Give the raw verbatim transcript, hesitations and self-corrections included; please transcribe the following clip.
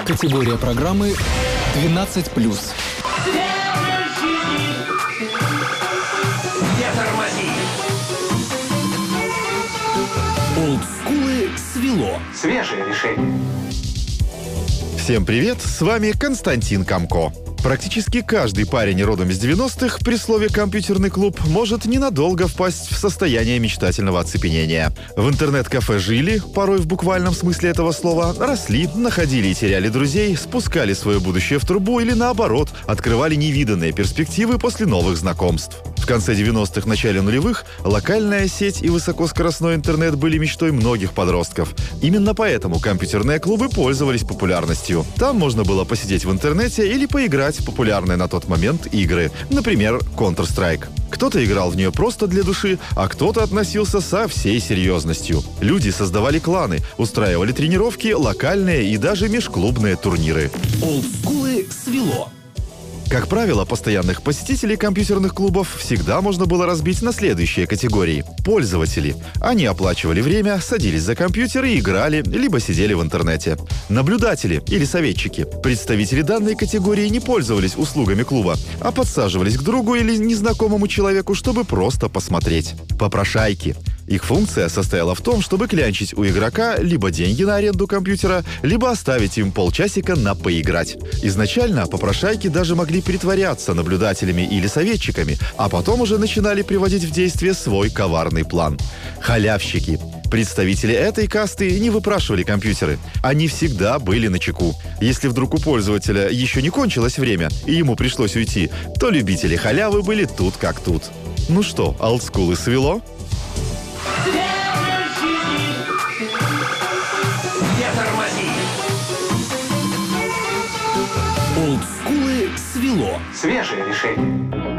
Категория программы двенадцать плюс. Олдскулы свело. Свежее решение. Всем привет, с вами Константин Камко. Практически каждый парень родом из девяностых при слове «компьютерный клуб» может ненадолго впасть в состояние мечтательного оцепенения. В интернет-кафе жили, порой в буквальном смысле этого слова, росли, находили и теряли друзей, спускали свое будущее в трубу или, наоборот, открывали невиданные перспективы после новых знакомств. В конце девяностых, начале нулевых локальная сеть и высокоскоростной интернет были мечтой многих подростков. Именно поэтому компьютерные клубы пользовались популярностью. Там можно было посидеть в интернете или поиграть в популярные на тот момент игры, например, Counter-Strike. Кто-то играл в нее просто для души, а кто-то относился со всей серьезностью. Люди создавали кланы, устраивали тренировки, локальные и даже межклубные турниры. Олдскулы свело. Как правило, постоянных посетителей компьютерных клубов всегда можно было разбить на следующие категории. Пользователи. Они оплачивали время, садились за компьютер и играли, либо сидели в интернете. Наблюдатели или советчики. Представители данной категории не пользовались услугами клуба, а подсаживались к другу или незнакомому человеку, чтобы просто посмотреть. Попрошайки. Их функция состояла в том, чтобы клянчить у игрока либо деньги на аренду компьютера, либо оставить им полчасика на поиграть. Изначально попрошайки даже могли притворяться наблюдателями или советчиками, а потом уже начинали приводить в действие свой коварный план. Халявщики. Представители этой касты не выпрашивали компьютеры. Они всегда были начеку. Если вдруг у пользователя еще не кончилось время и ему пришлось уйти, то любители халявы были тут как тут. Ну что, олдскулы свело? Олдскулы свело. Свежее решение.